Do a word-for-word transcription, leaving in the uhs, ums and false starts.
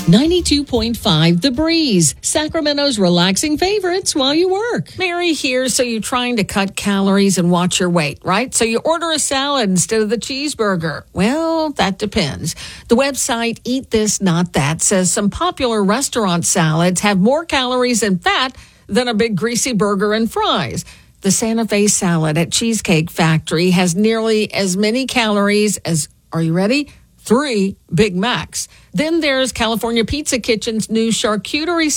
ninety-two point five The Breeze, Sacramento's relaxing favorites while you work. Mary here. So you're trying to cut calories and watch your weight, right? So you order a salad instead of the cheeseburger. Well, that depends. The website Eat This Not That says some popular restaurant salads have more calories and fat than a big greasy burger and fries. The Santa Fe salad at Cheesecake Factory has nearly as many calories as, are you ready? Three Big Macs. Then there's California Pizza Kitchen's new charcuterie